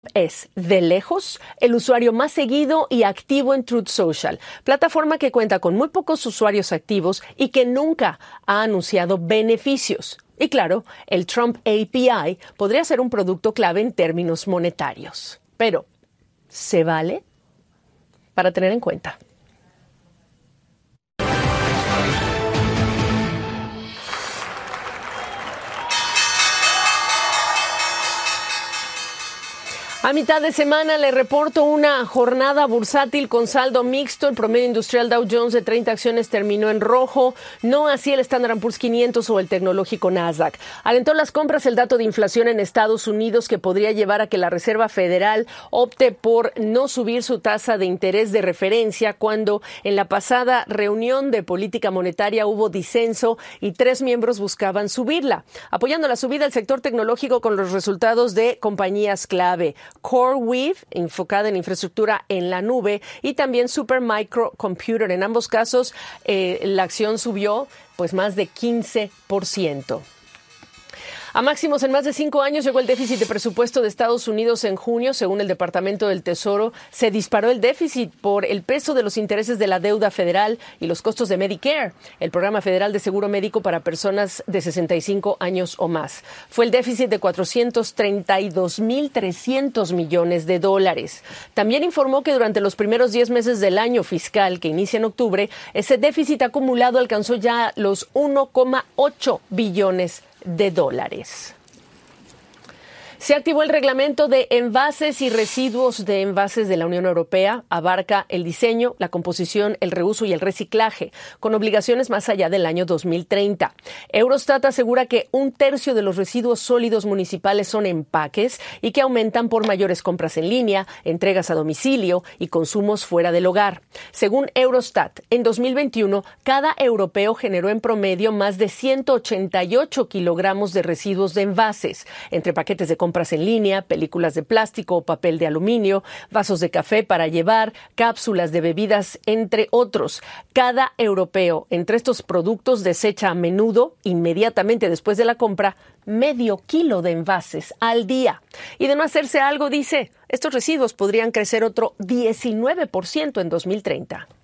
Es, de lejos, el usuario más seguido y activo en Truth Social, plataforma que cuenta con muy pocos usuarios activos y que nunca ha anunciado beneficios. Y claro, el Trump API podría ser un producto clave en términos monetarios. Pero, ¿se vale? Para tener en cuenta. A mitad de semana le reporto una jornada bursátil con saldo mixto. El promedio industrial Dow Jones de 30 acciones terminó en rojo, no así el Standard & Poor's 500 o el tecnológico Nasdaq. Alentó las compras el dato de inflación en Estados Unidos, que podría llevar a que la Reserva Federal opte por no subir su tasa de interés de referencia, cuando en la pasada reunión de política monetaria hubo disenso y 3 miembros buscaban subirla. Apoyando la subida el sector tecnológico con los resultados de compañías clave: CoreWeave, enfocada en infraestructura en la nube, y también Supermicro Computer. En ambos casos, la acción subió más de 15%. A máximos en más de 5 años llegó el déficit de presupuesto de Estados Unidos en junio. Según el Departamento del Tesoro, se disparó el déficit por el peso de los intereses de la deuda federal y los costos de Medicare, el programa federal de seguro médico para personas de 65 años o más. Fue el déficit de $432,300 millones. También informó que durante los primeros 10 meses del año fiscal, que inicia en octubre, ese déficit acumulado alcanzó ya los $1,8 billones. Se activó el reglamento de envases y residuos de envases de la Unión Europea. Abarca el diseño, la composición, el reuso y el reciclaje, con obligaciones más allá del año 2030. Eurostat asegura que 1/3 de los residuos sólidos municipales son empaques y que aumentan por mayores compras en línea, entregas a domicilio y consumos fuera del hogar. Según Eurostat, en 2021, cada europeo generó en promedio más de 188 kilogramos de residuos de envases, entre paquetes de compras en línea, películas de plástico o papel de aluminio, vasos de café para llevar, cápsulas de bebidas, entre otros. Cada europeo entre estos productos desecha a menudo, inmediatamente después de la compra, medio kilo de envases al día. Y de no hacerse algo, dice, estos residuos podrían crecer otro 19% en 2030.